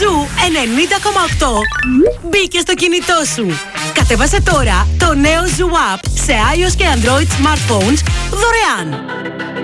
Ζου 90,8 μπήκε στο κινητό σου. Κατέβασε τώρα το νέο Ζου App σε iOS και Android smartphones δωρεάν.